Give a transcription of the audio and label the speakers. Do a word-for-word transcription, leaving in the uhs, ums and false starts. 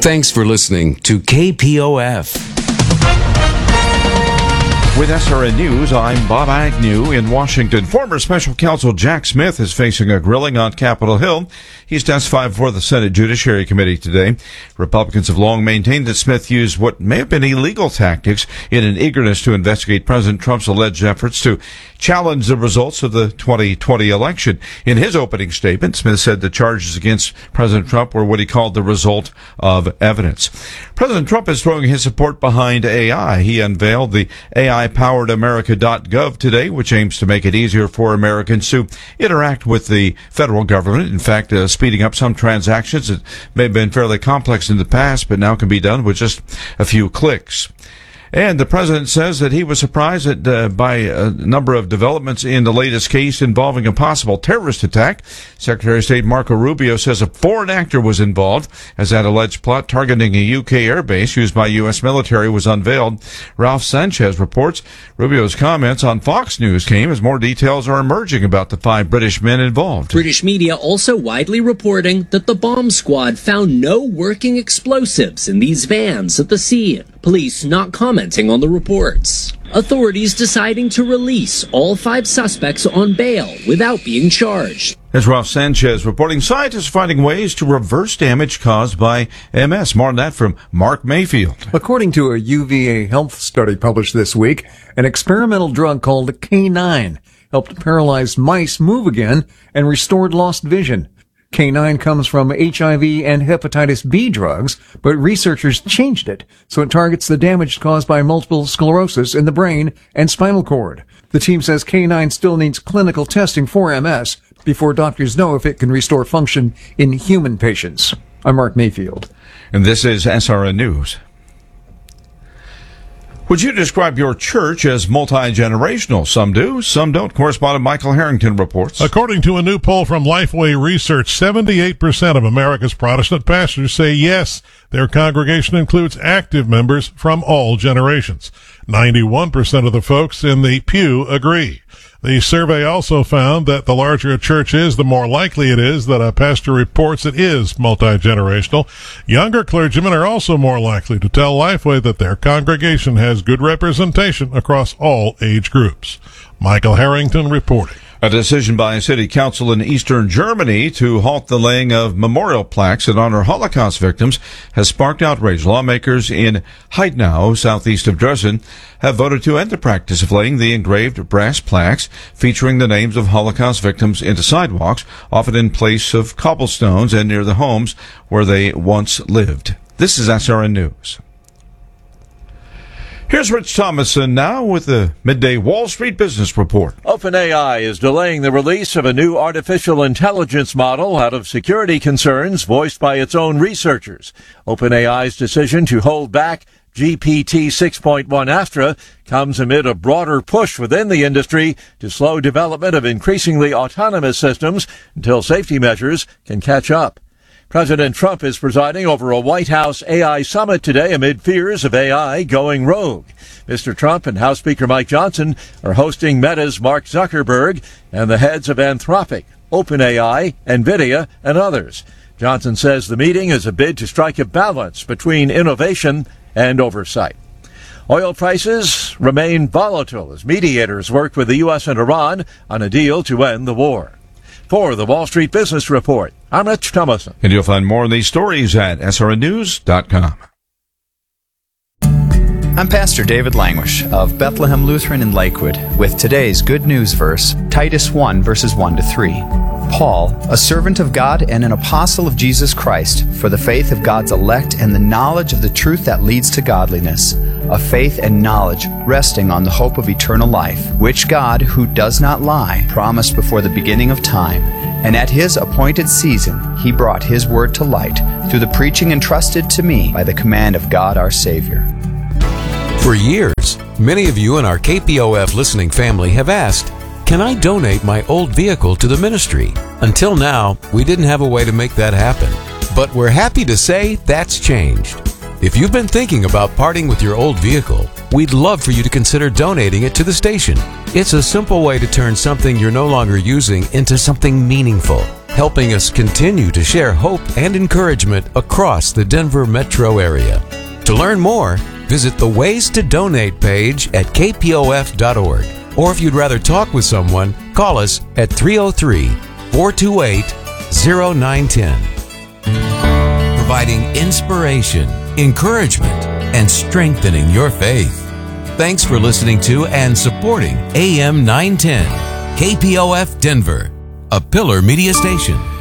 Speaker 1: Thanks for listening to K P O F.
Speaker 2: With S R N News, I'm Bob Agnew in Washington. Former Special Counsel Jack Smith is facing a grilling on Capitol Hill. He's testified before the Senate Judiciary Committee today. Republicans have long maintained that Smith used what may have been illegal tactics in an eagerness to investigate President Trump's alleged efforts to challenge the results of the twenty twenty election. In his opening statement, Smith said the charges against President Trump were what he called the result of evidence. President Trump is throwing his support behind A I. He unveiled the A I powered America dot gov today, which aims to make it easier for Americans to interact with the federal government. In fact, uh, speeding up some transactions that may have been fairly complex in the past, but now can be done with just a few clicks. And the president says that he was surprised at, uh, by a number of developments in the latest case involving a possible terrorist attack. Secretary of State Marco Rubio says a foreign actor was involved as that alleged plot targeting a U K airbase used by U S military was unveiled. Ralph Sanchez reports Rubio's comments on Fox News came as more details are emerging about the five British men involved.
Speaker 3: British media also widely reporting that the bomb squad found no working explosives in these vans at the scene. Police not commenting on the reports. Authorities deciding to release all five suspects on bail without being charged.
Speaker 2: As Ralph Sanchez reporting, scientists are finding ways to reverse damage caused by M S. More on that from Mark Mayfield.
Speaker 4: According to a U V A health study published this week, an experimental drug called K nine helped paralyzed mice move again and restored lost vision. K nine comes from H I V and hepatitis B drugs, but researchers changed it so it targets the damage caused by multiple sclerosis in the brain and spinal cord. The team says K nine still needs clinical testing for M S before doctors know if it can restore function in human patients. I'm Mark Mayfield.
Speaker 2: And this is S R N News. Would you describe your church as multi-generational? Some do, some don't. Correspondent Michael Harrington reports.
Speaker 5: According to a new poll from Lifeway Research, seventy-eight percent of America's Protestant pastors say yes, their congregation includes active members from all generations. ninety-one percent of the folks in the pew agree. The survey also found that the larger a church is, the more likely it is that a pastor reports it is multi-generational. Younger clergymen are also more likely to tell Lifeway that their congregation has good representation across all age groups. Michael Harrington reporting.
Speaker 2: A decision by a city council in eastern Germany to halt the laying of memorial plaques that honor Holocaust victims has sparked outrage. Lawmakers in Heidenau, southeast of Dresden, have voted to end the practice of laying the engraved brass plaques featuring the names of Holocaust victims into sidewalks, often in place of cobblestones and near the homes where they once lived. This is S R N News. Here's Rich Thomason now with the midday Wall Street Business Report.
Speaker 6: OpenAI is delaying the release of a new artificial intelligence model out of security concerns voiced by its own researchers. OpenAI's decision to hold back G P T six point one Astra comes amid a broader push within the industry to slow development of increasingly autonomous systems until safety measures can catch up. President Trump is presiding over a White House A I summit today amid fears of A I going rogue. Mister Trump and House Speaker Mike Johnson are hosting Meta's Mark Zuckerberg and the heads of Anthropic, OpenAI, NVIDIA, and others. Johnson says the meeting is a bid to strike a balance between innovation and oversight. Oil prices remain volatile as mediators work with the U S and Iran on a deal to end the war. For the Wall Street Business Report, I'm Rich Thomason.
Speaker 2: And you'll find more of these stories at S R N news dot com.
Speaker 7: I'm Pastor David Languish of Bethlehem Lutheran in Lakewood with today's Good News verse, Titus one, verses one to three. Paul, a servant of God and an apostle of Jesus Christ, for the faith of God's elect and the knowledge of the truth that leads to godliness, a faith and knowledge resting on the hope of eternal life, which God, who does not lie, promised before the beginning of time, and at His appointed season He brought His word to light through the preaching entrusted to me by the command of God our Savior.
Speaker 1: For years, many of you in our K P O F listening family have asked, can I donate my old vehicle to the ministry? Until now, we didn't have a way to make that happen. But we're happy to say that's changed. If you've been thinking about parting with your old vehicle, we'd love for you to consider donating it to the station. It's a simple way to turn something you're no longer using into something meaningful. helping us continue to share hope and encouragement across the Denver metro area. To learn more, visit the Ways to Donate page at k p o f dot org. Or if you'd rather talk with someone, call us at three oh three, four two eight, oh nine one oh. Providing inspiration, encouragement, and strengthening your faith. Thanks for listening to and supporting A M nine ten, K P O F Denver, a Pillar Media Station.